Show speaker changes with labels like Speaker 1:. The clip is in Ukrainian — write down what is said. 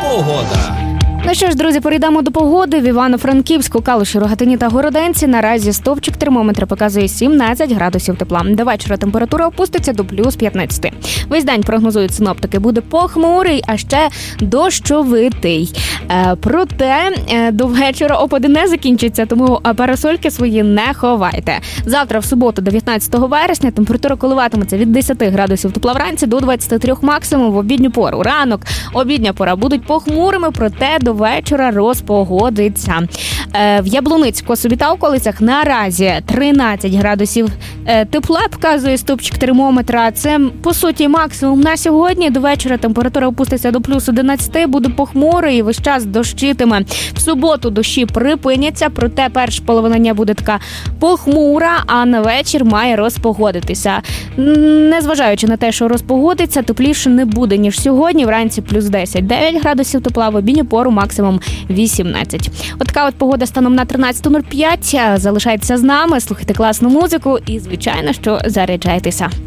Speaker 1: Погода.
Speaker 2: Ну що ж, друзі, перейдемо до погоди. В Івано-Франківську, Калуші, Рогатині та Городенці наразі стовпчик термометра показує 17 градусів тепла. До вечора температура опуститься до плюс 15. Весь день, прогнозують синоптики, буде похмурий, а ще дощовитий. Проте до вечора опади не закінчаться, тому парасольки свої не ховайте. Завтра, в суботу, 19 вересня, температура коливатиметься від 10 градусів тепла вранці до 23 максимум в обідню пору. Ранок, обідня пора будуть похмурими, проте до вечора розпогодиться. В Яблуниці, Косові та околицях наразі 13 градусів тепла показує стовпчик термометра. Це, по суті, максимум на сьогодні. До вечора температура опуститься до плюс 11, буде похмуро і весь час дощитиме. В суботу дощі припиняться, проте перша половина дня буде така похмура, а на вечір має розпогодитися. Незважаючи на те, що розпогодиться, тепліше не буде, ніж сьогодні. Вранці плюс 10-9 градусів тепла, в обідню пору максимум 18. От така от погода станом на 13.05. Залишайтеся з нами, слухайте класну музику і, звичайно, що заряджайтеся.